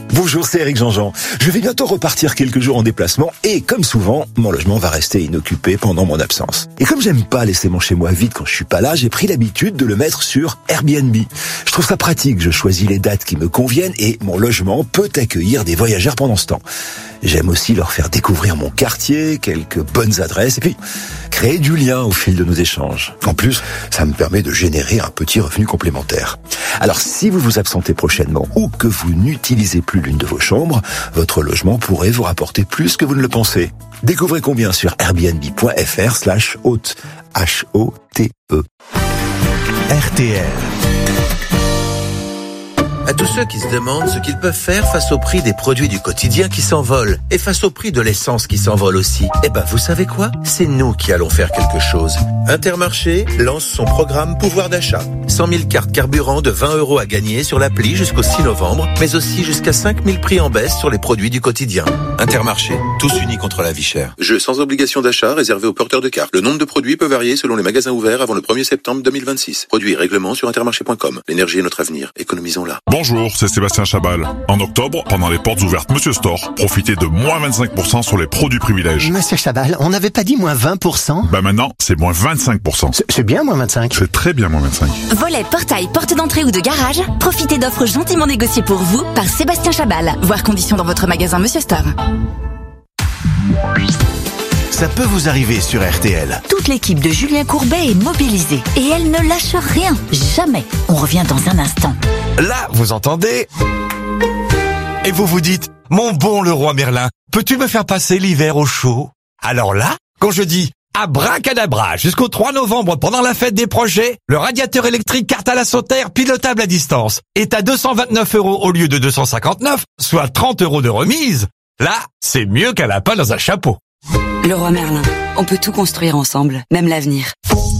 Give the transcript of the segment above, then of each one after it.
Bonjour, c'est Eric Jean-Jean. Je vais bientôt repartir quelques jours en déplacement et, comme souvent, mon logement va rester inoccupé pendant mon absence. Et comme j'aime pas laisser mon chez-moi vide quand je suis pas là, j'ai pris l'habitude de le mettre sur Airbnb. Je trouve ça pratique, je choisis les dates qui me conviennent et mon logement peut accueillir des voyageurs pendant ce temps. J'aime aussi leur faire découvrir mon quartier, quelques bonnes adresses et puis créer du lien au fil de nos échanges. En plus, ça me permet de générer un petit revenu complémentaire. Alors, si vous vous absentez prochainement ou que vous n'utilisez plus l'une de vos chambres, votre logement pourrait vous rapporter plus que vous ne le pensez. Découvrez combien sur airbnb.fr/hôte. H-O-T-E. RTL. À tous ceux qui se demandent ce qu'ils peuvent faire face au prix des produits du quotidien qui s'envolent et face au prix de l'essence qui s'envole aussi, vous savez quoi ? C'est nous qui allons faire quelque chose. Intermarché lance son programme pouvoir d'achat. 100 000 cartes carburant de 20 € à gagner sur l'appli jusqu'au 6 novembre, mais aussi jusqu'à 5 000 prix en baisse sur les produits du quotidien. Intermarché, tous unis contre la vie chère. Jeu sans obligation d'achat réservé aux porteurs de cartes. Le nombre de produits peut varier selon les magasins ouverts avant le 1er septembre 2026. Produits et règlements sur intermarché.com. L'énergie est notre avenir. Économisons-la. Bonjour, c'est Sébastien Chabal. En octobre, pendant les portes ouvertes Monsieur Store, profitez de moins 25% sur les produits privilèges. Monsieur Chabal, on n'avait pas dit moins 20%? Maintenant, c'est moins 25%. C'est bien moins 25. C'est très bien moins 25. Volet, portail, porte d'entrée ou de garage, profitez d'offres gentiment négociées pour vous par Sébastien Chabal. Voir conditions dans votre magasin Monsieur Store. Ça peut vous arriver sur RTL. Toute l'équipe de Julien Courbet est mobilisée et elle ne lâche rien, jamais. On revient dans un instant. Là, vous entendez? Et vous vous dites, mon bon Leroy Merlin, peux-tu me faire passer l'hiver au chaud? Alors là, quand je dis abracadabra jusqu'au 3 novembre pendant la fête des projets, le radiateur électrique Cartala Sauter pilotable à distance est à 229 € au lieu de 259, soit 30 € de remise. Là, c'est mieux qu'un lapin dans un chapeau. Leroy Merlin, on peut tout construire ensemble, même l'avenir.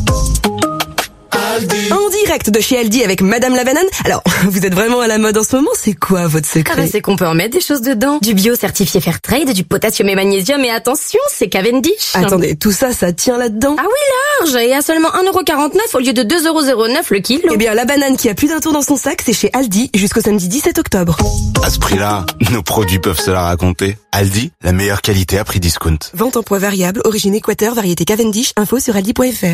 En direct de chez Aldi avec Madame la Banane. Alors, vous êtes vraiment à la mode en ce moment, c'est quoi votre secret? C'est qu'on peut en mettre des choses dedans. Du bio certifié Fairtrade, du potassium et magnésium, et attention, c'est Cavendish. Attendez, tout ça, ça tient là-dedans? Ah oui, large, et à seulement 1,49 € au lieu de 2,09 € le kilo. Eh bien, la banane qui a plus d'un tour dans son sac, c'est chez Aldi jusqu'au samedi 17 octobre. À ce prix-là, nos produits peuvent se la raconter. Aldi, la meilleure qualité à prix discount. Vente en poids variable, origine Équateur, variété Cavendish, info sur aldi.fr.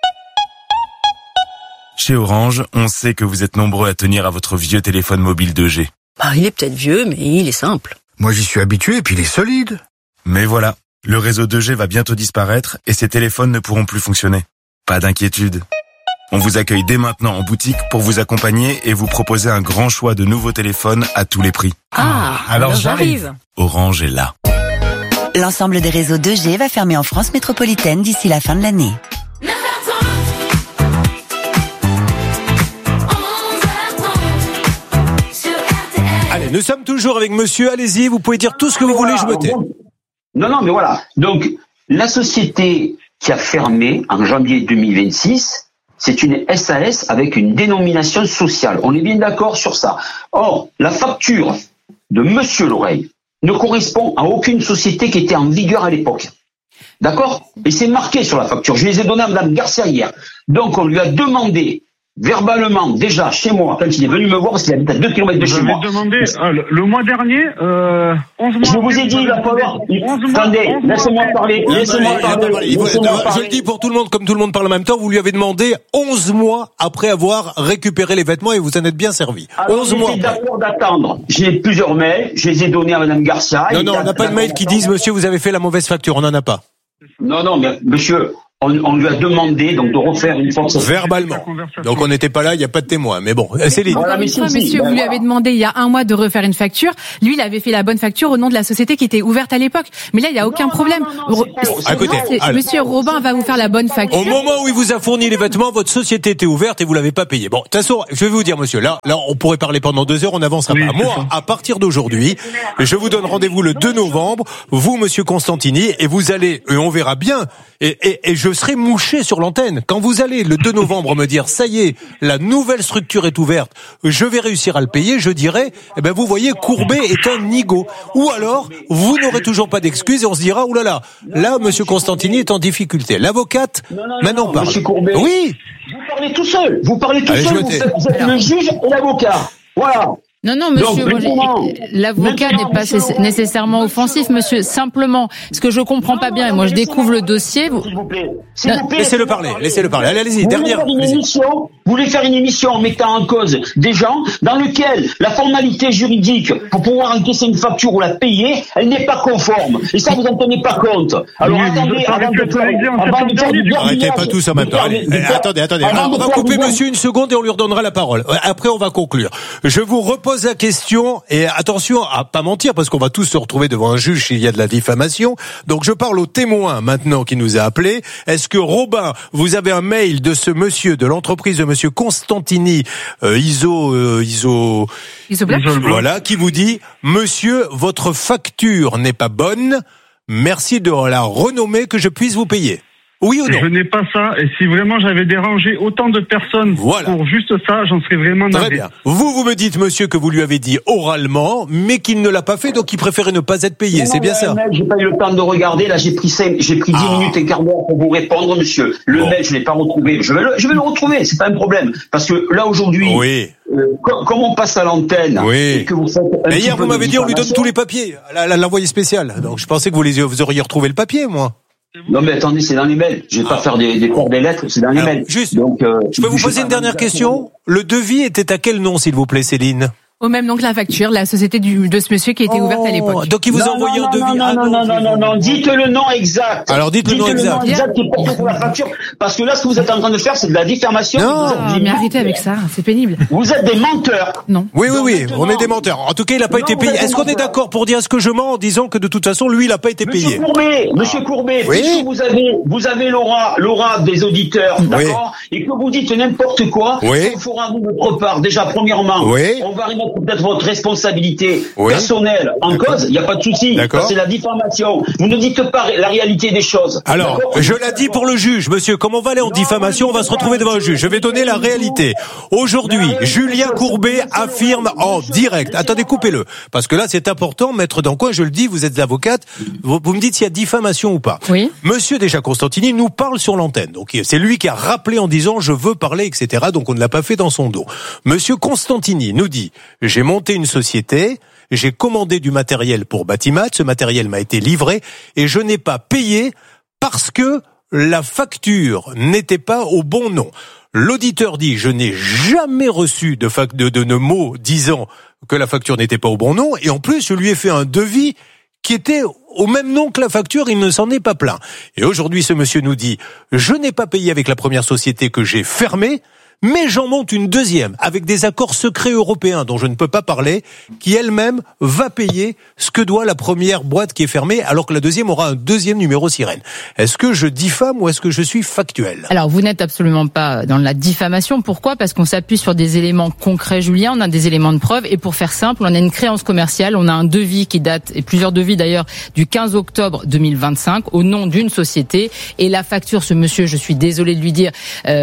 Chez Orange, on sait que vous êtes nombreux à tenir à votre vieux téléphone mobile 2G. Il est peut-être vieux, mais il est simple. Moi, j'y suis habitué et puis il est solide. Mais voilà, le réseau 2G va bientôt disparaître et ces téléphones ne pourront plus fonctionner. Pas d'inquiétude. On vous accueille dès maintenant en boutique pour vous accompagner et vous proposer un grand choix de nouveaux téléphones à tous les prix. Alors j'arrive. Orange est là. L'ensemble des réseaux 2G va fermer en France métropolitaine d'ici la fin de l'année. Allez, nous sommes toujours avec monsieur, allez-y, vous pouvez dire tout ce que vous voulez, je me tais. Non, mais voilà. Donc, la société qui a fermé en janvier 2026, c'est une SAS avec une dénomination sociale. On est bien d'accord sur ça. Or, la facture de monsieur L'Oreille ne correspond à aucune société qui était en vigueur à l'époque. D'accord? Et c'est marqué sur la facture. Je les ai donnés à Mme Garcia hier. Donc, on lui a demandé verbalement, déjà, chez moi, quand il est venu me voir, parce qu'il habite à 2 km de chez moi. Vous avez demandé, le mois dernier, 11 mois. Je vous ai dit, il va falloir. Attendez, laissez-moi parler. Je le dis pour tout le monde, comme tout le monde parle en même temps, vous lui avez demandé 11 mois après avoir récupéré les vêtements et vous en êtes bien servi. Alors, 11 mois. J'étais d'accord d'attendre. J'ai plusieurs mails, je les ai donnés à Mme Garcia. Non, on n'a pas de mail qui disent, monsieur, vous avez fait la mauvaise facture, on n'en a pas. Non, mais monsieur, on lui a demandé donc de refaire une fois. Verbalement. Donc on n'était pas là, il n'y a pas de témoin. Mais bon, Céline. Voilà, monsieur, vous lui avez demandé il y a un mois de refaire une facture. Lui, il avait fait la bonne facture au nom de la société qui était ouverte à l'époque. Mais là, il n'y a aucun problème. Écoutez, monsieur Robin va vous faire la bonne facture. Au moment où il vous a fourni les vêtements, votre société était ouverte et vous l'avez pas payé. Bon, de toute façon, je vais vous dire, monsieur, là, on pourrait parler pendant 2 heures, on n'avancera pas. Moi, à partir d'aujourd'hui, je vous donne rendez-vous le 2 novembre, vous, monsieur Constantini, et vous allez, et on verra bien, et je serai mouché sur l'antenne. Quand vous allez le 2 novembre me dire, ça y est, la nouvelle structure est ouverte, je vais réussir à le payer, je dirai, vous voyez, Courbet est un nigaud. Ou alors, vous n'aurez toujours pas d'excuses et on se dira, oulala, là, monsieur Constantini est en difficulté. L'avocate, maintenant parle. Monsieur Courbet, oui. Vous parlez tout seul. Vous êtes le juge et l'avocat. Voilà. Non, monsieur, l'avocat n'est pas nécessairement offensif, monsieur. Simplement, ce que je comprends pas bien, et moi je découvre le dossier. S'il vous plaît. Laissez-le parler. Allez-y, dernière. Vous voulez faire une émission en mettant en cause des gens dans lequel la formalité juridique pour pouvoir encaisser une facture ou la payer, elle n'est pas conforme. Et ça, vous n'en tenez pas compte. Alors attendez, avant de faire du arrêtez pas tous en même temps. Attendez. Alors, on va couper monsieur une seconde et on lui redonnera la parole. Après, on va conclure. Je vous repose la question et attention à pas mentir parce qu'on va tous se retrouver devant un juge s'il y a de la diffamation. Donc je parle au témoin maintenant qui nous a appelé. Est-ce que Robin, vous avez un mail de ce monsieur de l'entreprise de monsieur Constantini voilà, qui vous dit monsieur, votre facture n'est pas bonne. Merci de la renommer que je puisse vous payer. Oui ou non? Je n'ai pas ça, et si vraiment j'avais dérangé autant de personnes pour juste ça, j'en serais vraiment navré. Très bien. Vous me dites, monsieur, que vous lui avez dit oralement, mais qu'il ne l'a pas fait, donc il préférait ne pas être payé, c'est bien ça? J'ai pas eu le temps de regarder, là j'ai pris 10 minutes et quart d'heure pour vous répondre, monsieur. Le mail, je l'ai pas retrouvé. Je vais le retrouver, c'est pas un problème. Parce que là, aujourd'hui, comme on passe à l'antenne, et que vous faites mais hier, vous m'avez dit, on lui donne tous les papiers, l'envoyé spécial. Donc je pensais que vous auriez retrouvé le papier, moi. Non mais attendez, c'est dans les mails. Je vais pas faire des corps des lettres, c'est dans les mails. Juste, donc, je peux vous poser une dernière question? Le devis était à quel nom, s'il vous plaît, Céline? Au même nom que la facture, la société de ce monsieur qui était ouverte à l'époque. Donc il vous a envoyé un devis. Non, dites le nom exact. Alors dites le nom exact. Qui est porté sur la facture. Parce que là, ce que vous êtes en train de faire, c'est de la diffamation. Non, mais arrêtez avec ça, c'est pénible. Vous êtes des menteurs. Non. Oui, on est des menteurs. En tout cas, il n'a pas été payé. Est-ce qu'on est d'accord pour dire ce que je mens en disant que de toute façon, lui, il n'a pas été payé? Monsieur Courbet, puisque vous avez l'aura des auditeurs, d'accord, et que vous dites n'importe quoi, il faudra vous notre part. Déjà, premièrement, on va remettre peut-être votre responsabilité personnelle en cause, il n'y a pas de souci. C'est la diffamation. Vous ne dites pas la réalité des choses. Alors, je l'ai dit pour le juge, monsieur, comme on va aller en diffamation, on va se retrouver devant un juge. Je vais donner la réalité. Aujourd'hui, Julien Courbet affirme en direct. Attendez, coupez-le. Parce que là, c'est important, maître Dancoin, je le dis, vous êtes avocate, vous me dites s'il y a diffamation ou pas. Oui. Monsieur déjà Constantini nous parle sur l'antenne. Donc, c'est lui qui a rappelé en disant, je veux parler, etc. Donc, on ne l'a pas fait dans son dos. Monsieur Constantini nous dit, j'ai monté une société, j'ai commandé du matériel pour Batimat, ce matériel m'a été livré et je n'ai pas payé parce que la facture n'était pas au bon nom. L'auditeur dit, je n'ai jamais reçu de mots disant que la facture n'était pas au bon nom et en plus je lui ai fait un devis qui était au même nom que la facture, il ne s'en est pas plaint. Et aujourd'hui ce monsieur nous dit, je n'ai pas payé avec la première société que j'ai fermée, mais j'en monte une deuxième, avec des accords secrets européens dont je ne peux pas parler, qui elle-même va payer ce que doit la première boîte qui est fermée, alors que la deuxième aura un deuxième numéro sirène. Est-ce que je diffame ou est-ce que je suis factuel? Alors, vous n'êtes absolument pas dans la diffamation. Pourquoi? Parce qu'on s'appuie sur des éléments concrets, Julien, on a des éléments de preuve, et pour faire simple, on a une créance commerciale, on a un devis qui date, et plusieurs devis d'ailleurs, du 15 octobre 2025, au nom d'une société, et la facture, ce monsieur, je suis désolé de lui dire,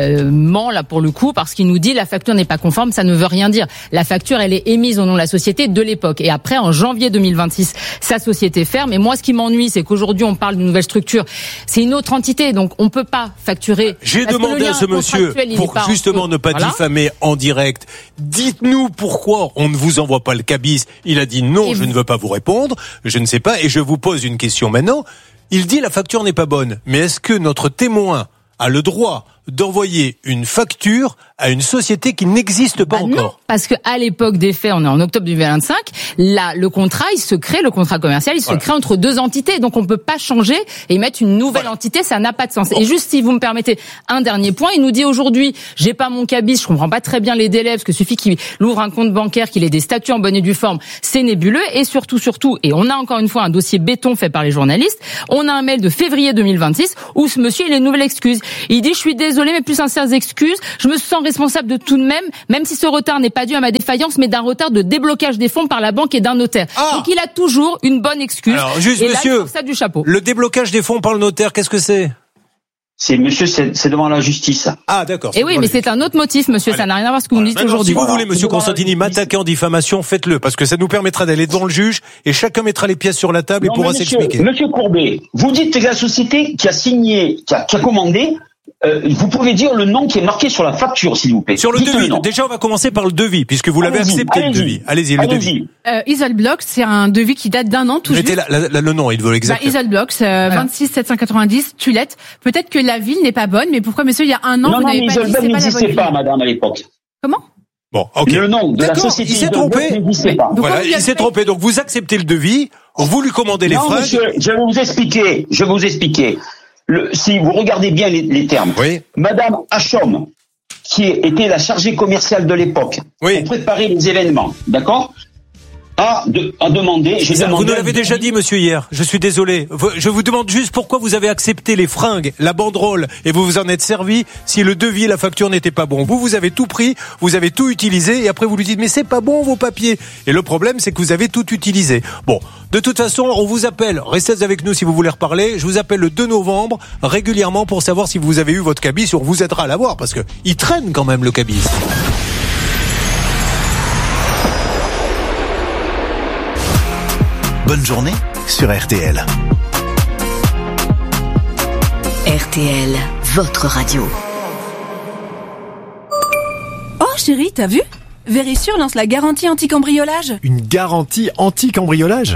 ment là pour le coup, parce qu'il nous dit la facture n'est pas conforme, ça ne veut rien dire. La facture, elle est émise au nom de la société de l'époque. Et après, en janvier 2026, sa société ferme. Et moi, ce qui m'ennuie, c'est qu'aujourd'hui, on parle d'une nouvelle structure. C'est une autre entité, donc on peut pas facturer. J'ai demandé à ce monsieur, pour justement ne pas diffamer en direct, dites-nous pourquoi on ne vous envoie pas le cabis. Il a dit non, je ne veux pas vous répondre. Je ne sais pas. Et je vous pose une question maintenant. Il dit la facture n'est pas bonne. Mais est-ce que notre témoin a le droit d'envoyer une facture à une société qui n'existe pas encore? Non, parce que à l'époque des faits, on est en octobre 2025, là, le contrat commercial, il se crée entre deux entités. Donc on peut pas changer et mettre une nouvelle entité, ça n'a pas de sens. Et juste si vous me permettez un dernier point, il nous dit aujourd'hui, j'ai pas mon cabis, je comprends pas très bien les délais, parce que suffit qu'il ouvre un compte bancaire, qu'il ait des statuts en bonne et due forme, c'est nébuleux. Et surtout, et on a encore une fois un dossier béton fait par les journalistes, on a un mail de février 2026 où ce monsieur, il a une nouvelle excuse. Il dit, je suis désolé, mes plus sincères excuses, je me sens responsable de tout de même si ce retard n'est pas dû à ma défaillance, mais d'un retard de déblocage des fonds par la banque et d'un notaire. Donc il a toujours une bonne excuse. Alors, juste, et monsieur, là, ça du chapeau. Le déblocage des fonds par le notaire, qu'est-ce que c'est? C'est devant la justice. Ah, d'accord. Et oui, mais c'est un autre motif, monsieur, ça n'a rien à voir avec ce que vous nous dites aujourd'hui. Si vous voulez, monsieur Constantini, m'attaquer en diffamation, faites-le, parce que ça nous permettra d'aller devant le juge et chacun mettra les pièces sur la table et pourra s'expliquer. Monsieur Courbet, vous dites que la société qui a signé, qui a commandé, vous pouvez dire le nom qui est marqué sur la facture, s'il vous plaît. Sur le devis. Déjà, on va commencer par le devis, puisque vous l'avez accepté, le devis. Allez-y, le devis. Isolblox, c'est un devis qui date d'un an, tout juste. Mettez le nom, il veut exactement. Isolblox, 26 790, Tulette. Peut-être que la ville n'est pas bonne, mais pourquoi, monsieur, il y a un an, vous n'avez pas dit c'est pas la bonne ville. Non, n'existait pas, madame, à l'époque. Comment? Bon, ok. Le nom de la société. Il s'est trompé. Voilà, il s'est trompé. Donc, vous acceptez le devis, vous lui commandez les fringues. Monsieur, je vais vous expliquer. Si vous regardez bien les termes. Oui. Madame Hachom, qui était la chargée commerciale de l'époque, pour préparer les événements, d'accord? A demandé. Vous nous l'avez déjà dit, monsieur, hier. Je suis désolé. Je vous demande juste pourquoi vous avez accepté les fringues, la banderole, et vous vous en êtes servi si le devis et la facture n'étaient pas bons. Vous avez tout pris, vous avez tout utilisé, et après vous lui dites, mais c'est pas bon vos papiers. Et le problème, c'est que vous avez tout utilisé. Bon. De toute façon, on vous appelle. Restez avec nous si vous voulez reparler. Je vous appelle le 2 novembre, régulièrement, pour savoir si vous avez eu votre cabis, on vous aidera à l'avoir, parce que il traîne quand même, le cabis. Bonne journée sur RTL. RTL, votre radio. Oh chérie, t'as vu ? Vérissure lance la garantie anti-cambriolage. Une garantie anti-cambriolage ?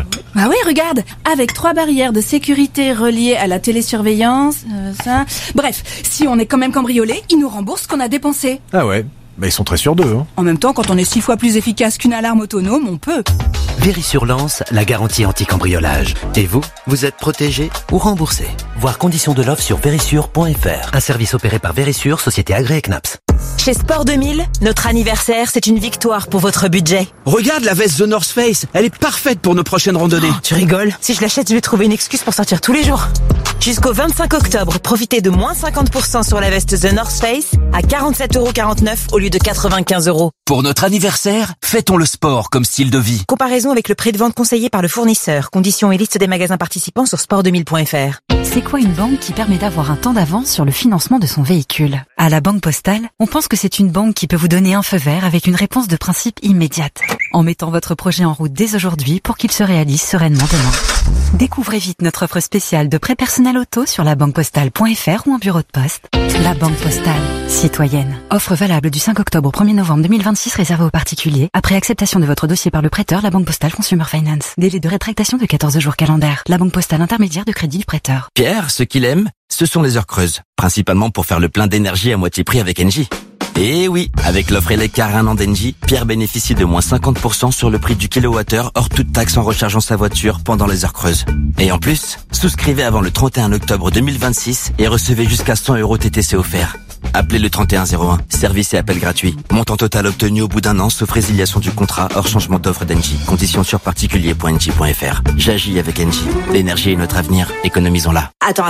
Bah oui, regarde, avec 3 barrières de sécurité reliées à la télésurveillance, Bref, si on est quand même cambriolé, ils nous remboursent ce qu'on a dépensé. Ah ouais, bah ils sont très sûrs d'eux. Hein. En même temps, quand on est 6 fois plus efficace qu'une alarme autonome, on peut. Vérissure lance la garantie anti-cambriolage. Et vous, vous êtes protégé ou remboursé. Voir conditions de l'offre sur vérissure.fr. Un service opéré par Vérissure, société agréée CNAPS. Chez Sport 2000, notre anniversaire, c'est une victoire pour votre budget. Regarde la veste The North Face, elle est parfaite pour nos prochaines randonnées. Oh, tu rigoles. Si je l'achète, je vais trouver une excuse pour sortir tous les jours. Jusqu'au 25 octobre, profitez de moins 50% sur la veste The North Face à 47,49€ au lieu de 95€. Pour notre anniversaire, fêtons le sport comme style de vie. Comparaison avec le prix de vente conseillé par le fournisseur. Conditions et liste des magasins participants sur sport2000.fr. C'est quoi une banque qui permet d'avoir un temps d'avance sur le financement de son véhicule ? À la Banque Postale, on pense que c'est une banque qui peut vous donner un feu vert avec une réponse de principe immédiate, en mettant votre projet en route dès aujourd'hui pour qu'il se réalise sereinement demain. Découvrez vite notre offre spéciale de prêt personnel auto sur labanquepostale.fr ou en bureau de poste. La Banque Postale, citoyenne. Offre valable du 5 octobre au 1er novembre 2026 réservée aux particuliers. Après acceptation de votre dossier par le prêteur, la Banque Postale Consumer Finance. Délai de rétractation de 14 jours calendaires. La Banque Postale intermédiaire de crédit du prêteur. Pierre, ce qu'il aime, ce sont les heures creuses. Principalement pour faire le plein d'énergie à moitié prix avec Engie. Et oui, avec l'offre Eleccar 1 an d'Engie, Pierre bénéficie de moins 50% sur le prix du kilowattheure hors toute taxe en rechargeant sa voiture pendant les heures creuses. Et en plus, souscrivez avant le 31 octobre 2026 et recevez jusqu'à 100€ TTC offerts. Appelez le 3101, service et appel gratuit. Montant total obtenu au bout d'un an sauf résiliation du contrat hors changement d'offre d'Engie. Conditions sur particulier.engie.fr. J'agis avec Engie. L'énergie est notre avenir, économisons-la. Attends,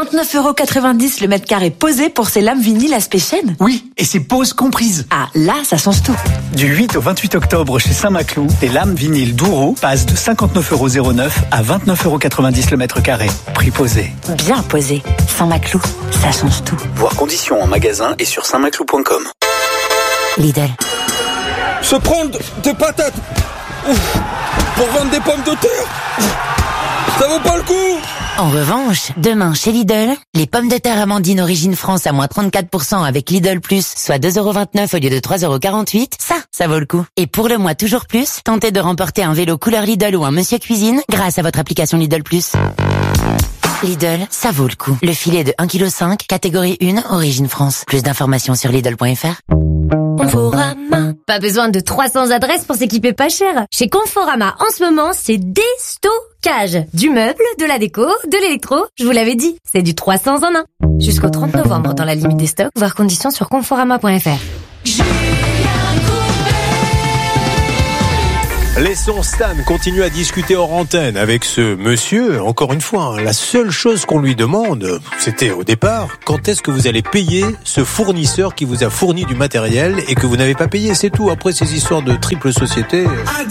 29,90€ le mètre carré posé pour ces lames vinyles aspect chêne ? Oui, et c'est pause comprise. Ah, là, ça change tout. Du 8 au 28 octobre chez Saint-Maclou, les lames vinyles Douro passent de 59,09€ à 29,90€ le mètre carré. Prix posé. Bien posé. Saint-Maclou, ça change tout. Voir conditions en magasin et sur saintmaclou.com. Lidl. Se prendre des patates pour vendre des pommes de terre, ça vaut pas le coup. En revanche, demain chez Lidl, les pommes de terre Amandine Origine France à moins 34% avec Lidl Plus, soit 2,29€ au lieu de 3,48€, ça vaut le coup. Et pour le mois toujours plus, tentez de remporter un vélo couleur Lidl ou un Monsieur Cuisine grâce à votre application Lidl Plus. Lidl, ça vaut le coup. Le filet de 1,5 kg, catégorie 1, Origine France. Plus d'informations sur Lidl.fr. Conforama. Pas besoin de 300 adresses pour s'équiper pas cher. Chez Conforama, en ce moment, c'est déstockage. Du meuble, de la déco, de l'électro. Je vous l'avais dit, c'est du 300 en 1. Jusqu'au 30 novembre dans la limite des stocks, voir conditions sur Conforama.fr. Laissons Stan continuer à discuter hors antenne avec ce monsieur. Encore une fois, la seule chose qu'on lui demande, c'était au départ, quand est-ce que vous allez payer ce fournisseur qui vous a fourni du matériel et que vous n'avez pas payé, c'est tout. Après ces histoires de triple société...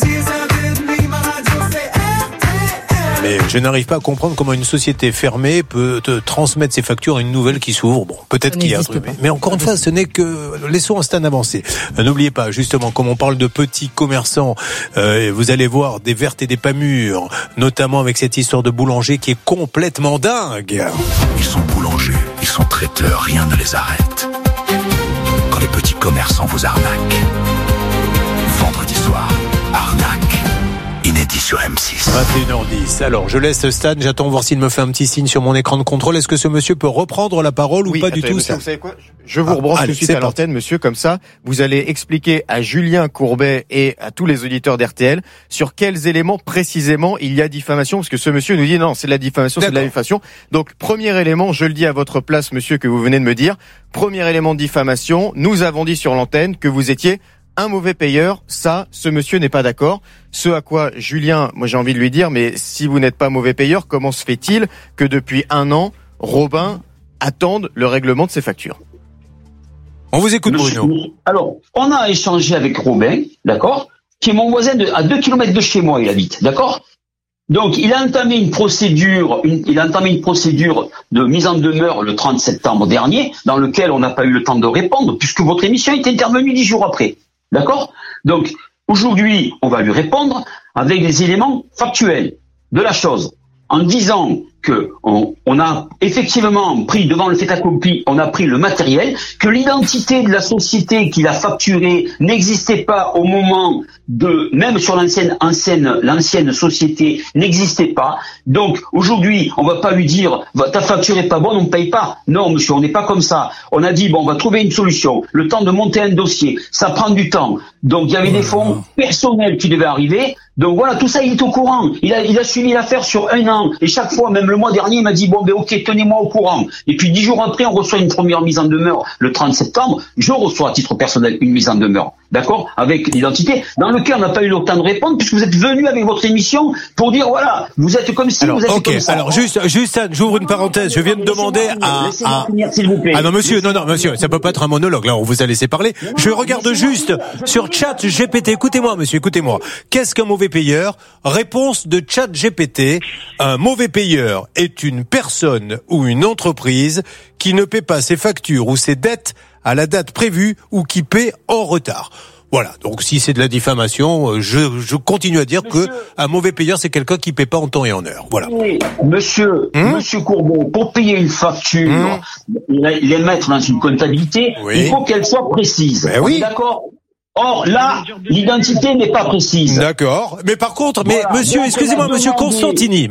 Mais je n'arrive pas à comprendre comment une société fermée peut te transmettre ses factures à une nouvelle qui s'ouvre. Bon, peut-être qu'il y a un truc. Mais encore une fois, ce n'est que... Laissons un stand avancé. N'oubliez pas, justement, comme on parle de petits commerçants, vous allez voir des vertes et des pas mûres, notamment avec cette histoire de boulanger qui est complètement dingue. Ils sont boulangers, ils son traiteur, rien ne les arrête. Quand les petits commerçants vous arnaquent. Vendredi soir, arnaque. Inédit sur M6. 21h10. Alors, je laisse Stan, j'attends voir s'il me fait un petit signe sur mon écran de contrôle. Est-ce que ce monsieur peut reprendre la parole ou pas du tout? Monsieur, vous savez quoi? Je vous rebranche tout de suite à l'antenne, monsieur, comme ça, vous allez expliquer à Julien Courbet et à tous les auditeurs d'RTL sur quels éléments précisément il y a diffamation, parce que ce monsieur nous dit non, c'est de la diffamation, c'est de la diffamation. Donc, premier élément, je le dis à votre place, monsieur, que vous venez de me dire. Premier élément de diffamation, nous avons dit sur l'antenne que vous étiez un mauvais payeur. Ça, ce monsieur n'est pas d'accord. Ce à quoi Julien, moi j'ai envie de lui dire, mais si vous n'êtes pas mauvais payeur, comment se fait-il que depuis 1 an, Robin attende le règlement de ses factures? On vous écoute, Bruno. Alors, on a échangé avec Robin, d'accord, qui est mon voisin à 2 km de chez moi, il habite, d'accord? Donc, il a entamé une procédure de mise en demeure le 30 septembre dernier, dans lequel on n'a pas eu le temps de répondre, puisque votre émission est intervenue 10 jours après. D'accord? Donc, aujourd'hui, on va lui répondre avec des éléments factuels de la chose, en disant que on a effectivement pris devant le fait accompli, on a pris le matériel, que l'identité de la société qu'il a facturée n'existait pas au moment même sur l'ancienne société n'existait pas. Donc aujourd'hui, on va pas lui dire ta facture est pas bonne, on ne paye pas. Non, monsieur, on n'est pas comme ça. On a dit bon, on va trouver une solution. Le temps de monter un dossier, ça prend du temps. Donc il y avait des fonds personnels qui devaient arriver. Donc voilà, tout ça, il est au courant. Il a suivi l'affaire sur 1 an. Et chaque fois, même le mois dernier, il m'a dit bon, ben ok, tenez-moi au courant. Et puis 10 jours après, on reçoit une première mise en demeure le 30 septembre. Je reçois à titre personnel une mise en demeure, d'accord, avec l'identité, dans lequel on n'a pas eu le temps de répondre, puisque vous êtes venu avec votre émission pour dire voilà, vous êtes comme si, vous êtes comme ça. Alors juste, j'ouvre une parenthèse. Je viens de demander à finir, s'il vous plaît. Ah non, monsieur, monsieur, ça peut pas être un monologue. Là, on vous a laissé parler. Je regarde juste sur ChatGPT. Écoutez-moi, monsieur, écoutez-moi. Qu'est-ce qu'un mauvais payeur? Réponse de ChatGPT. Un mauvais payeur est une personne ou une entreprise qui ne paie pas ses factures ou ses dettes à la date prévue ou qui paie en retard. Voilà. Donc, si c'est de la diffamation, je continue à dire que un mauvais payeur, c'est quelqu'un qui paie pas en temps et en heure. Voilà. Oui, monsieur Courbon, pour payer une facture, les mettre dans une comptabilité, il faut qu'elle soit précise. Ben oui. D'accord? Or, là, l'identité n'est pas précise. D'accord. Mais par contre, monsieur, excusez-moi, monsieur Constantini,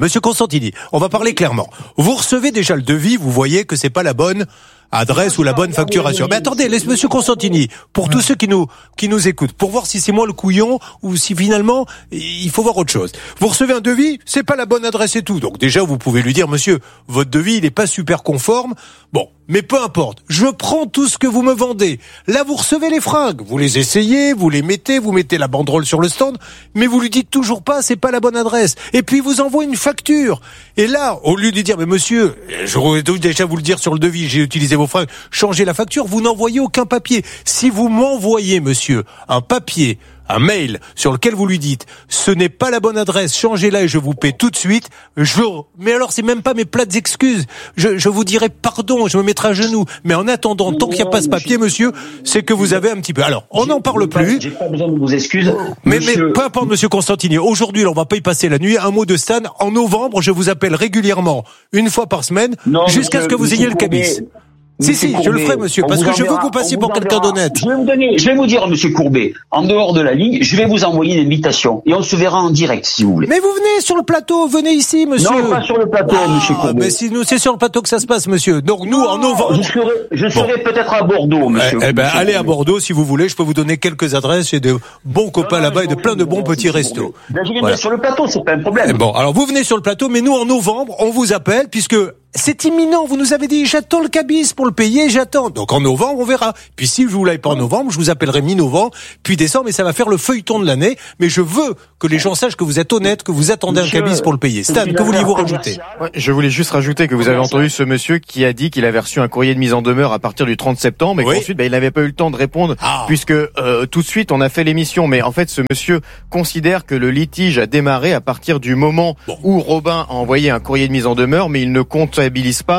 on va parler clairement. Vous recevez déjà le devis, vous voyez que c'est pas la bonne adresse ou la bonne facturation. Mais attendez, laisse monsieur Constantini, pour tous ceux qui nous écoutent, pour voir si c'est moi le couillon ou si finalement il faut voir autre chose. Vous recevez un devis, c'est pas la bonne adresse et tout. Donc déjà vous pouvez lui dire monsieur, votre devis il est pas super conforme. Bon, mais peu importe, je prends tout ce que vous me vendez. Là vous recevez les fringues, vous les essayez, vous les mettez, vous mettez la banderole sur le stand, mais vous lui dites toujours pas c'est pas la bonne adresse. Et puis il vous envoie une facture. Et là, au lieu de dire mais monsieur, j'aurais dû déjà vous le dire sur le devis, j'ai utilisé vos fringues, changez la facture, vous n'envoyez aucun papier. Si vous m'envoyez, monsieur, un papier, un mail sur lequel vous lui dites ce n'est pas la bonne adresse, changez-la et je vous paie tout de suite, mais alors c'est même pas mes plates excuses. Je vous dirai pardon, je me mettrai à genoux. Mais en attendant, tant qu'il n'y a pas ce papier, monsieur, c'est que vous avez un petit peu. Alors, on n'en parle plus. J'ai pas besoin de vos excuses. Mais peu importe, monsieur Constantini. Aujourd'hui, on va pas y passer la nuit. Un mot de Stan. En novembre, je vous appelle régulièrement, une fois par semaine, jusqu'à ce que vous ayez le cabis. Si, je le ferai, monsieur, parce que je veux que vous passiez pour quelqu'un d'honnête. Je vais vous dire, monsieur Courbet, en dehors de la ligne, je vais vous envoyer une invitation. Et on se verra en direct, si vous voulez. Mais vous venez sur le plateau, venez ici, monsieur. Non, pas sur le plateau, monsieur Courbet. Mais si nous, c'est sur le plateau que ça se passe, monsieur. Donc, nous, en novembre. Je serai peut-être à Bordeaux, monsieur. Allez à Bordeaux, si vous voulez. Je peux vous donner quelques adresses. J'ai de bons copains là-bas et de plein de bons petits restos. Je viens sur le plateau, c'est pas un problème. Bon, alors vous venez sur le plateau, mais nous, en novembre, on vous appelle, puisque c'est imminent, vous nous avez dit, j'attends le cabis pour le payer, j'attends. Donc en novembre, on verra. Puis si je vous l'avez pas en novembre, je vous appellerai mi-novembre, puis décembre, et ça va faire le feuilleton de l'année. Mais je veux que les gens sachent que vous êtes honnête, que vous attendez un cabis pour le payer. Stan, que vouliez-vous rajouter? Je voulais juste rajouter que vous avez entendu ce monsieur qui a dit qu'il avait reçu un courrier de mise en demeure à partir du 30 septembre, et qu'ensuite, il n'avait pas eu le temps de répondre, puisque tout de suite, on a fait l'émission. Mais en fait, ce monsieur considère que le litige a démarré à partir du moment où Robin a envoyé un courrier de mise en demeure, mais il ne comptabilise pas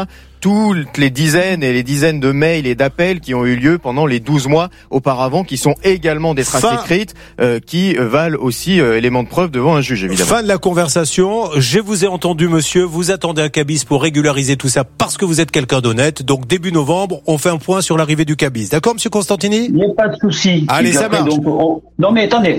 toutes les dizaines et les dizaines de mails et d'appels qui ont eu lieu pendant les 12 mois auparavant, qui sont également des traces écrites, qui valent aussi élément de preuve devant un juge, évidemment. Fin de la conversation. Je vous ai entendu, monsieur. Vous attendez un cabis pour régulariser tout ça parce que vous êtes quelqu'un d'honnête. Donc, début novembre, on fait un point sur l'arrivée du cabis. D'accord, monsieur Constantini? Il n'y a pas de souci. Allez, ça marche. Non, mais attendez.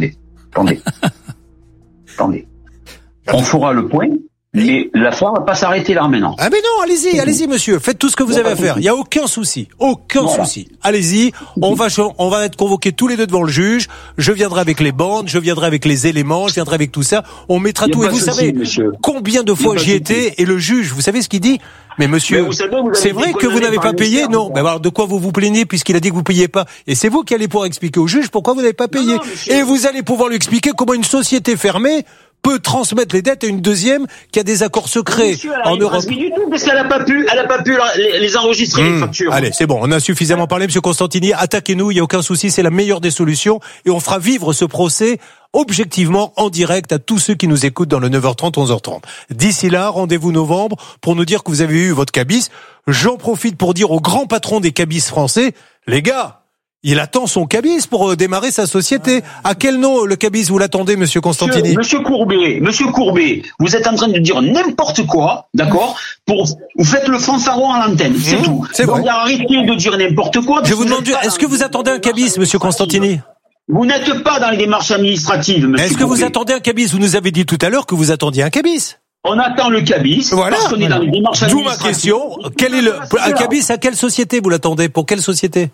On fera le point. Mais l'affaire va pas s'arrêter là maintenant. Ah mais non, allez-y monsieur, faites tout ce que vous avez à faire. Il y a aucun souci, souci. Allez-y, on va être convoqués tous les deux devant le juge. Je viendrai avec les bandes, je viendrai avec les éléments, je viendrai avec tout ça. On mettra tout. Et vous savez combien de fois j'y étais et le juge, vous savez ce qu'il dit? Mais monsieur, c'est vrai que vous n'avez pas payé, non? Mais alors de quoi vous vous plaignez puisqu'il a dit que vous payez pas? Et c'est vous qui allez pouvoir expliquer au juge pourquoi vous n'avez pas payé. Et vous allez pouvoir lui expliquer comment une société fermée peut transmettre les dettes à une deuxième qui a des accords secrets en Europe. Du tout, parce qu'elle a pas pu les enregistrer, les factures. Allez, c'est bon, on a suffisamment parlé, monsieur Constantini. Attaquez-nous, il y a aucun souci, c'est la meilleure des solutions et on fera vivre ce procès objectivement en direct à tous ceux qui nous écoutent dans le 9h30, 11h30. D'ici là, rendez-vous novembre pour nous dire que vous avez eu votre cabis. J'en profite pour dire aux grands patrons des cabis français, les gars, il attend son cabis pour démarrer sa société. À quel nom le cabis vous l'attendez, monsieur Constantini? Monsieur Courbet, vous êtes en train de dire n'importe quoi, d'accord? Vous faites le fanfaron à l'antenne, c'est tout. C'est vrai. Arrêtez de dire n'importe quoi. Je vous demande, est-ce que vous attendez un cabis, monsieur Constantini? Vous n'êtes pas dans les démarches administratives, monsieur. Est-ce que vous attendez un cabis? Vous nous avez dit tout à l'heure que vous attendiez un cabis. On attend le cabis, parce qu'on est dans les démarches administratives. D'où ma question. Quel est un cabis à quelle société vous l'attendez? Pour quelle société?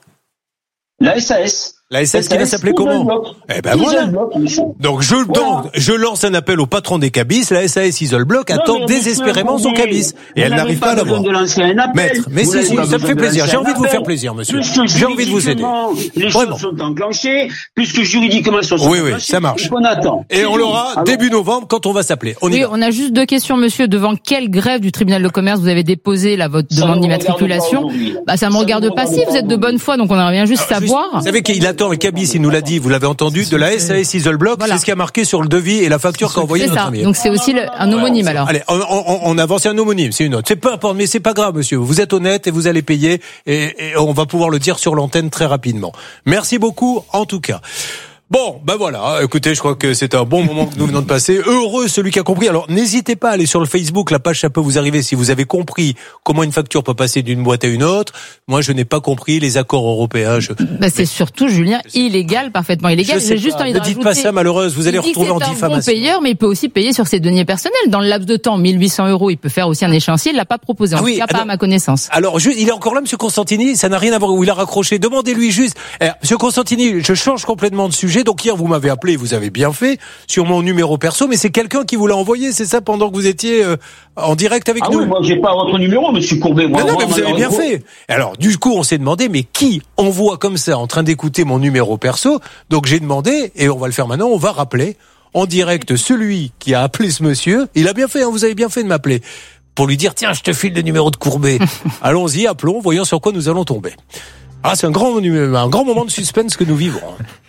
La SAS. La SAS qui va s'appeler comment? Eh ben voilà. Donc je lance un appel au patron des cabis. La SAS Isolbloc attend désespérément son cabis et elle n'arrive pas à l'avoir. Maître, mais si, ça me fait plaisir. J'ai envie de vous faire plaisir, monsieur. J'ai envie de vous aider. Les choses sont enclenchées, puisque juridiquement elles sont oui, ça marche. On attend. Et on l'aura début novembre quand on va s'appeler. On a juste deux questions, monsieur. Devant quelle grève du tribunal de commerce vous avez déposé votre demande d'immatriculation? Ça me regarde pas si vous êtes de bonne foi, donc on aimerait bien juste savoir. Vous savez qu'il attend le cabis, il nous l'a dit, vous l'avez entendu, de la SAS Isolbloc, c'est ce qui a marqué sur le devis et la facture qu'a envoyé notre ami. Donc c'est aussi un homonyme alors. Allez, on avance, c'est un homonyme, c'est une autre. C'est peu importe, mais c'est pas grave, monsieur. Vous êtes honnête et vous allez payer et on va pouvoir le dire sur l'antenne très rapidement. Merci beaucoup, en tout cas. Bon, voilà. Écoutez, je crois que c'est un bon moment que nous venons de passer. Heureux celui qui a compris. Alors, n'hésitez pas à aller sur le Facebook. La page, ça peut vous arriver si vous avez compris comment une facture peut passer d'une boîte à une autre. Moi, je n'ai pas compris les accords européens. C'est surtout, Julien, illégal, parfaitement illégal. J'ai juste envie de rajouter. Ne dites pas ça, malheureuse. Vous allez retrouver en diffamation. C'est un bon payeur, mais il peut aussi payer sur ses deniers personnels. Dans le laps de temps, 1800 €, il peut faire aussi un échéancier. Il l'a pas proposé. En tout cas, pas à ma connaissance. Alors, il est encore là, monsieur Constantini. Ça n'a rien à voir où il a raccroché. Demandez-lui juste. Monsieur Constantini, je change complètement de sujet. Donc, hier, vous m'avez appelé, vous avez bien fait, sur mon numéro perso, mais c'est quelqu'un qui vous l'a envoyé, c'est ça, pendant que vous étiez en direct avec nous? Oui, moi j'ai pas votre numéro, monsieur Courbet. Mais vous avez bien fait. Alors, du coup, on s'est demandé, mais qui envoie comme ça, en train d'écouter mon numéro perso? Donc j'ai demandé, et on va le faire maintenant, on va rappeler en direct celui qui a appelé ce monsieur. Il a bien fait, vous avez bien fait de m'appeler, pour lui dire, tiens, je te file le numéro de Courbet. Allons-y, appelons, voyons sur quoi nous allons tomber. Ah, c'est un grand moment de suspense que nous vivons.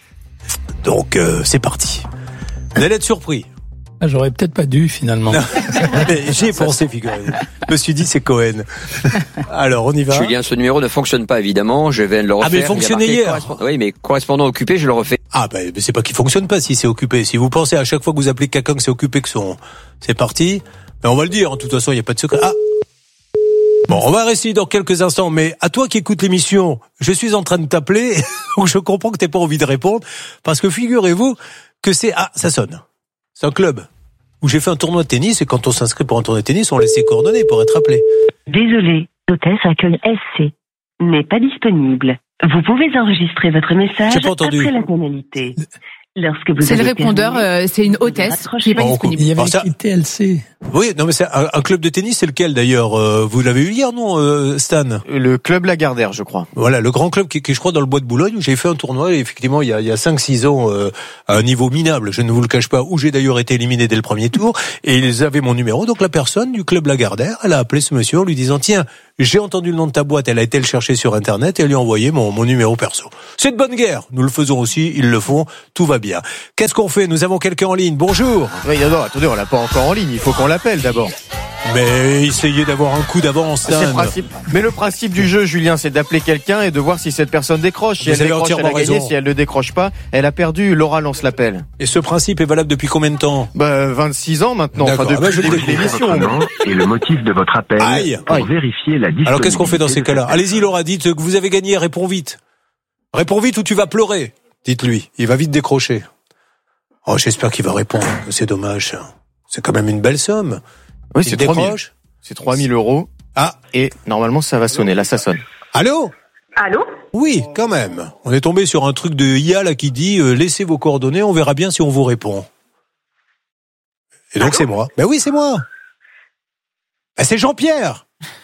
Donc, c'est parti. Vous allez être surpris. J'aurais peut-être pas dû, finalement. J'ai pensé, figurez-vous. Je me suis dit, c'est Cohen. Alors, on y va. Julien, ce numéro ne fonctionne pas, évidemment. Je viens de le refaire. Ah, mais il fonctionnait hier. Oui, mais correspondant occupé, je le refais. Ah, mais c'est pas qu'il fonctionne pas si c'est occupé. Si vous pensez à chaque fois que vous appelez quelqu'un que c'est occupé, c'est parti. Mais on va le dire. De toute façon, il n'y a pas de secret. Ah. Bon, on va rester dans quelques instants, mais à toi qui écoutes l'émission, je suis en train de t'appeler, donc je comprends que t'aies pas envie de répondre, parce que figurez-vous que ça sonne. C'est un club où j'ai fait un tournoi de tennis, et quand on s'inscrit pour un tournoi de tennis, on laisse ses coordonnées pour être appelé. Désolé, l'hôtesse accueil SC n'est pas disponible. Vous pouvez enregistrer votre message après la tonalité. C'est le répondeur, c'est une hôtesse qui n'est pas disponible. Il y avait écrit TLC. Oui, non mais c'est un club de tennis, c'est lequel d'ailleurs? Vous l'avez eu hier, non, Stan? Le club Lagardère, je crois. Voilà, le grand club qui est, je crois, dans le bois de Boulogne, où j'ai fait un tournoi, et effectivement, il y a 5-6 ans, à un niveau minable, je ne vous le cache pas, où j'ai d'ailleurs été éliminé dès le premier tour, et ils avaient mon numéro, donc la personne du club Lagardère, elle a appelé ce monsieur en lui disant, tiens, j'ai entendu le nom de ta boîte, elle a été le chercher sur Internet, et elle lui a envoyé mon numéro perso. C'est de bonne guerre, nous le faisons aussi, ils le font, tout va bien. Qu'est-ce qu'on fait? Nous avons quelqu'un en ligne, bonjour. Oui, d'abord, attendez, on l'a pas encore en ligne, il faut qu'on l'appelle d'abord. Mais essayez d'avoir un coup d'avance, Stan. Mais le principe du jeu, Julien, c'est d'appeler quelqu'un et de voir si cette personne décroche. Si elle décroche, elle a gagné. Si elle ne décroche pas, elle a perdu. Laura lance l'appel. Et ce principe est valable depuis combien de temps? 26 ans maintenant. D'accord. Enfin, depuis le début de l'émission. Et le motif de votre appel pour vérifier la disponibilité. Alors qu'est-ce qu'on fait dans ces cas-là? Allez-y, Laura, dites que vous avez gagné. Réponds vite. Réponds vite ou tu vas pleurer. Dites-lui. Il va vite décrocher. Oh, j'espère qu'il va répondre. C'est dommage. C'est quand même une belle somme. Oui, c'est 3 000. C'est 3 000 €. Ah. Et normalement, ça va sonner. Là, ça sonne. Allô? Allô? Oui, quand même. On est tombé sur un truc de IA là qui dit laissez vos coordonnées, on verra bien si on vous répond. Et donc c'est moi. Ben oui, c'est moi. Ben, c'est Jean-Pierre.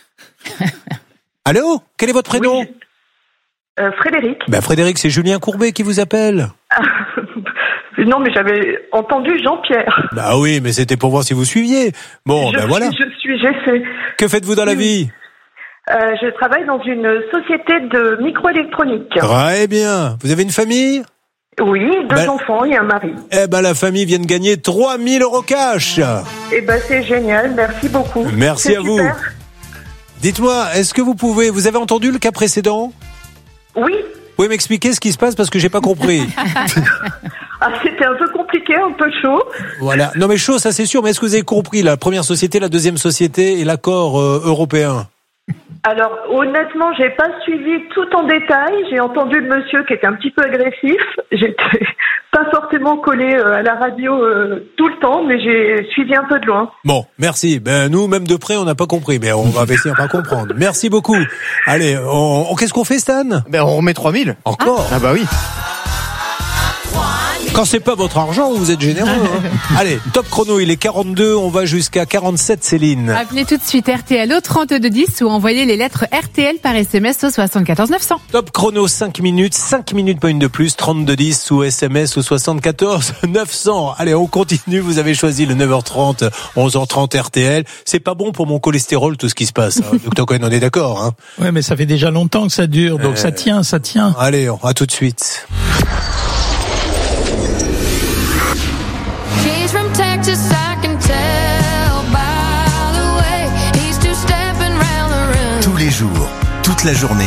Allô? Quel est votre prénom? Oui. Frédéric. Ben Frédéric, c'est Julien Courbet qui vous appelle. Non, mais j'avais entendu Jean-Pierre. Bah oui, mais c'était pour voir si vous suiviez. Bon, voilà. J'essaie. Que faites-vous dans la vie? Je travaille dans une société de microélectronique. Très bien. Vous avez une famille? Oui, 2 enfants et un mari. Eh ben, la famille vient de gagner 3 000 € cash. Eh ben, c'est génial. Merci beaucoup. Merci à vous. Dites-moi, est-ce que vous avez entendu le cas précédent? Oui. Vous pouvez m'expliquer ce qui se passe parce que j'ai pas compris. C'était un peu compliqué, un peu chaud. Voilà. Non mais chaud, ça c'est sûr. Mais est-ce que vous avez compris la première société, la deuxième société et l'accord européen? Alors, honnêtement, j'ai pas suivi tout en détail. J'ai entendu le monsieur qui était un petit peu agressif. J'étais pas forcément collé à la radio tout le temps, mais j'ai suivi un peu de loin. Bon, merci. Ben, nous, même de près, on n'a pas compris, mais on va essayer de comprendre. Merci beaucoup. Allez, qu'est-ce qu'on fait, Stan? Ben, on remet 3 000. Encore? Ah bah oui. Quand c'est pas votre argent, vous êtes généreux. Hein. Allez, top chrono, il est 42, on va jusqu'à 47, Céline. Appelez tout de suite RTL au 3210 ou envoyez les lettres RTL par SMS au 74 900. Top chrono, 5 minutes pas une de plus, 3210 ou SMS au 74 900. Allez, on continue, vous avez choisi le 9h30, 11h30 RTL. C'est pas bon pour mon cholestérol tout ce qui se passe. Hein. Docteur Cohen, on est d'accord, hein? Ouais, mais ça fait déjà longtemps que ça dure, donc ça tient. Allez, à tout de suite. Tous les jours, toute la journée,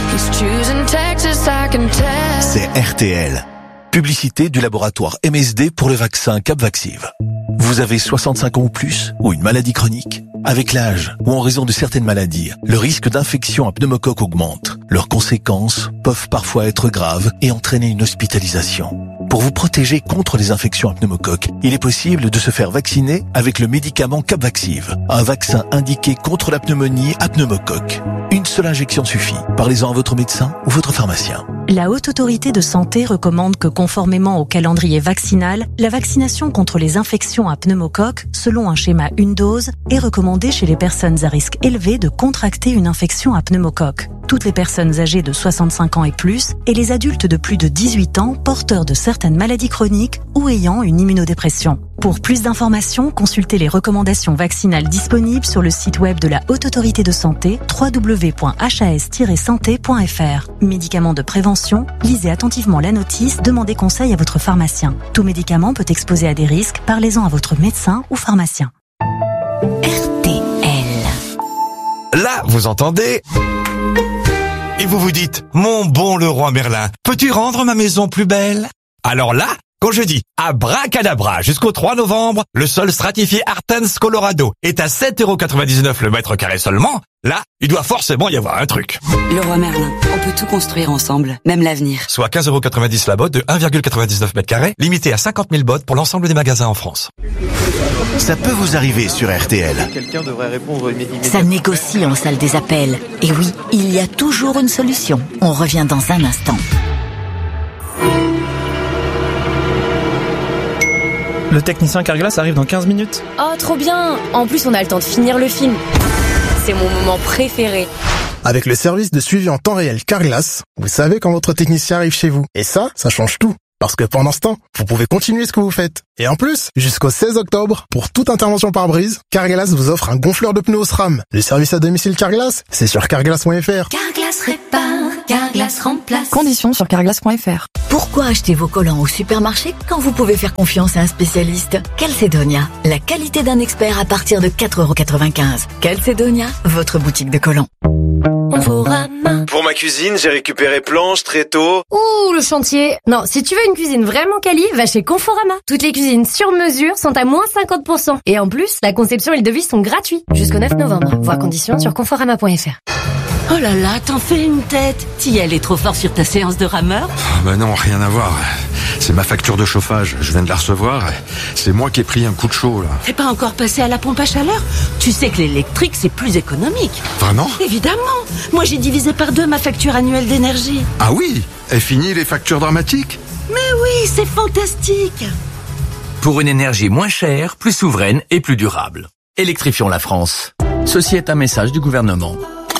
c'est RTL. Publicité du laboratoire MSD pour le vaccin Capvaxive. Vous avez 65 ans ou plus ou une maladie chronique? Avec l'âge ou en raison de certaines maladies, le risque d'infection à pneumocoque augmente. Leurs conséquences peuvent parfois être graves et entraîner une hospitalisation. Pour vous protéger contre les infections à pneumocoque, il est possible de se faire vacciner avec le médicament Capvaxive, un vaccin indiqué contre la pneumonie à pneumocoque. Une seule injection suffit. Parlez-en à votre médecin ou votre pharmacien. La Haute Autorité de Santé recommande que, conformément au calendrier vaccinal, la vaccination contre les infections à pneumocoque, selon un schéma une dose, est recommandée chez les personnes à risque élevé de contracter une infection à pneumocoque. Toutes les personnes âgées de 65 ans et plus, et les adultes de plus de 18 ans porteurs de certaines maladies chroniques ou ayant une immunodépression. Pour plus d'informations, consultez les recommandations vaccinales disponibles sur le site web de la Haute Autorité de Santé, www.has-santé.fr. Médicaments de prévention, lisez attentivement la notice, demandez conseil à votre pharmacien. Tout médicament peut exposer à des risques, parlez-en à votre médecin ou pharmacien. RTL. Là, vous entendez ? Et vous vous dites, mon bon Leroy Merlin, peux-tu rendre ma maison plus belle ? Alors là, quand je dis abracadabra jusqu'au 3 novembre, le sol stratifié Artens Colorado est à 7,99 € le mètre carré seulement, là, il doit forcément y avoir un truc. Leroy Merlin, on peut tout construire ensemble, même l'avenir. Soit 15,90 € la botte de 1,99 mètre carré, limité à 50 000 bottes pour l'ensemble des magasins en France. Ça peut vous arriver sur RTL. Quelqu'un devrait répondre immédiatement. Ça négocie en salle des appels. Et oui, il y a toujours une solution. On revient dans un instant. Le technicien Carglass arrive dans 15 minutes. Oh, trop bien! En plus, on a le temps de finir le film. C'est mon moment préféré. Avec le service de suivi en temps réel Carglass, vous savez quand votre technicien arrive chez vous. Et ça change tout. Parce que pendant ce temps, vous pouvez continuer ce que vous faites. Et en plus, jusqu'au 16 octobre, pour toute intervention pare-brise, Carglass vous offre un gonfleur de pneus au SRAM. Les services à domicile Carglass, c'est sur carglass.fr. Carglass répare, Carglass remplace. Conditions sur carglass.fr. Pourquoi acheter vos collants au supermarché quand vous pouvez faire confiance à un spécialiste? Calcedonia, la qualité d'un expert à partir de 4,95 €. Calcedonia, votre boutique de collants. Pour ma cuisine, j'ai récupéré planches, tréteaux. Ouh, le chantier. Non, si tu veux une cuisine vraiment quali, va chez Conforama. Toutes les cuisines sur mesure sont à moins 50%. Et en plus, la conception et le devis sont gratuits jusqu'au 9 novembre. Voir conditions sur conforama.fr. Oh là là, t'en fais une tête. T'y allais trop fort sur ta séance de rameur? Bah non, rien à voir. C'est ma facture de chauffage. Je viens de la recevoir. C'est moi qui ai pris un coup de chaud, là. T'es pas encore passé à la pompe à chaleur? Tu sais que l'électrique, c'est plus économique. Vraiment? Évidemment. Moi, j'ai divisé par 2 ma facture annuelle d'énergie. Ah oui? Et fini les factures dramatiques? Mais oui, c'est fantastique. Pour une énergie moins chère, plus souveraine et plus durable. Électrifions la France. Ceci est un message du gouvernement.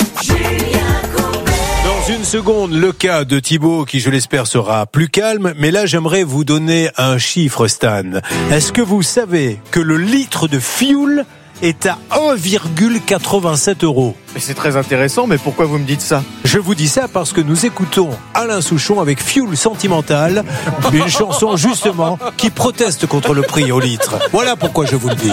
Dans une seconde, le cas de Thibaut qui, je l'espère, sera plus calme. Mais là, j'aimerais vous donner un chiffre, Stan. Est-ce que vous savez que le litre de fioul est à 1,87 €? Mais c'est très intéressant, mais pourquoi vous me dites ça? Je vous dis ça parce que nous écoutons Alain Souchon avec Fioul Sentimental, une chanson justement qui proteste contre le prix au litre. Voilà pourquoi je vous le dis.